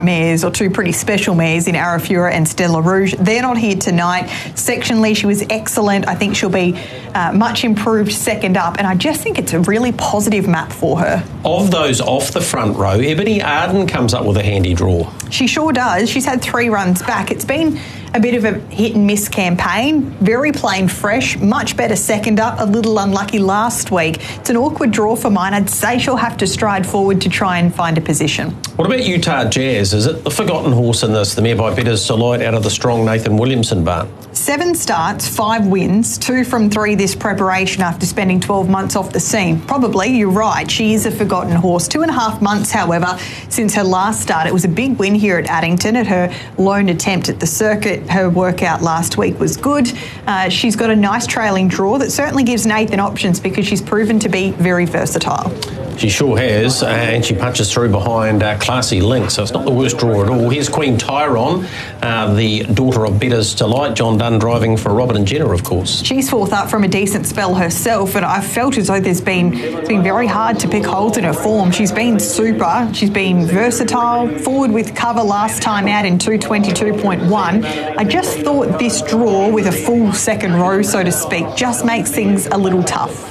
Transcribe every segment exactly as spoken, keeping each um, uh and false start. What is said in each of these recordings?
mares, or two pretty special mares in Arafura and Stella Rouge. They're not here tonight. Sectionally, she was excellent. I think she'll be uh, much improved second up, and I just think it's a really positive map for her. Of those off the front row, Ebony Arden comes up with a handy draw. She sure does. She's had three runs back. It's been a bit of a hit and miss campaign. Very plain fresh, much better second up, a little unlucky last week. It's an awkward draw for mine. I'd say she'll have to stride forward to try and find a position. What about Utah Jazz? Is it the forgotten horse in this, the mare by Bettor's Delight out of the strong Nathan Williamson barn? Seven starts, five wins, two from three this preparation after spending twelve months off the scene. Probably, you're right, she is a forgotten horse. Two and a half months, however, since her last start. It was a big win here at Addington at her lone attempt at the circuit. Her workout last week was good. Uh, she's got a nice trailing draw that certainly gives Nathan options because she's proven to be very versatile. She sure has, and she punches through behind uh, Classy Link, so it's not the worst draw at all. Here's Queen Tyron, uh, the daughter of Bettor's Delight, John Dunn driving for Robert and Jenner, of course. She's fourth up from a decent spell herself, and I felt as though there's been, it's been very hard to pick holes in her form. She's been super, she's been versatile, forward with cover last time out in two twenty-two point one. I just thought this draw with a full second row, so to speak, just makes things a little tough.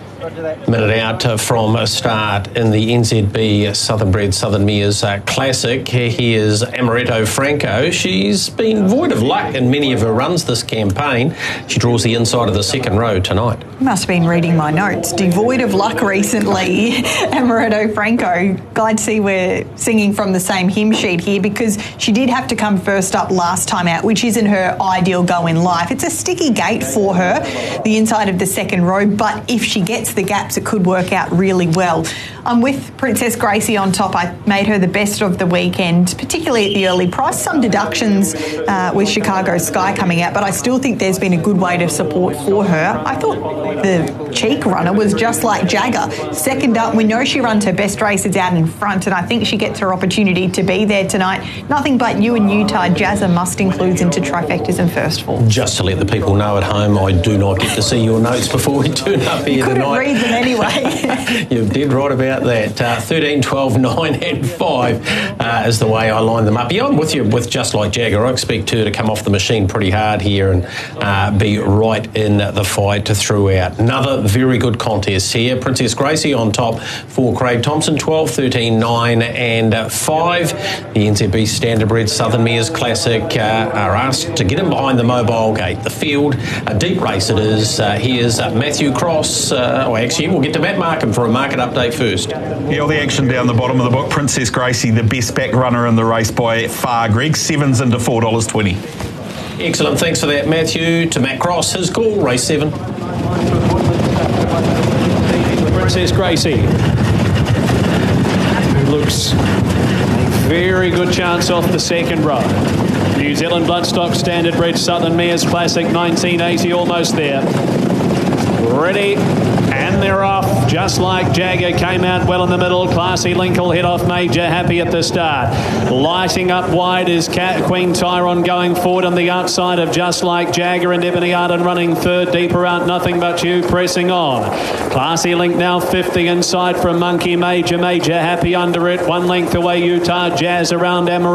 Minute out uh, from a start in the N Z B Southern Bred Southern Meres uh, Classic. Here's Amaretto Franco. She's been void of luck in many of her runs this campaign. She draws the inside of the second row tonight. You must have been reading my notes. Devoid of luck recently, Amaretto Franco. Glad to see we're singing from the same hymn sheet here because she did have to come first up last time out, which isn't her ideal go in life. It's a sticky gate for her, the inside of the second row, but if she gets the gaps, it could work out really well. I'm with Princess Gracie on top. I made her the best of the weekend, particularly at the early price. Some deductions uh, with Chicago Sky coming out, but I still think there's been a good way to support for her. I thought the cheek runner was just like Jagger. Second up, we know she runs her best races out in front, and I think she gets her opportunity to be there tonight. Nothing but you and Utah Jazz must includes into trifectas and first fall. Just to let the people know at home, I do not get to see your notes before we turn up here you couldn't tonight. Read them anyway. You did right about that. Uh, thirteen, twelve, nine and five uh, is the way I line them up. Yeah, I'm with you with Just Like Jagger. I expect her to come off the machine pretty hard here and uh, be right in the fight throughout. Another very good contest here. Princess Gracie on top for Craig Thompson, twelve, thirteen, nine and five. The N Z B Standardbred Southern Meres Classic uh, are asked to get in behind the mobile gate. The field, a deep race it is. Uh, here's uh, Matthew Cross. Uh, oh, actually, we'll get to Matt Markham for a market update first. Yeah, all the action down the bottom of the book. Princess Gracie, the best back runner in the race by far, Greg. Sevens into four dollars twenty. Excellent. Thanks for that, Matthew. To Matt Cross, his call, race seven. Princess Gracie, who looks a very good chance off the second row. New Zealand Bloodstock Standardbred Southern Meres Classic nineteen eighty, almost there. Ready, and they're off. Just Like Jagger came out well in the middle. Classy Link will head off Major Happy at the start. Lighting up wide is Cat Queen Tyron going forward on the outside of Just Like Jagger, and Ebony Arden running third. Deeper out, Nothing But You pressing on. Classy Link now fifty inside from Monkey Major. Major Happy under it. One length away, Utah Jazz around Amaretto.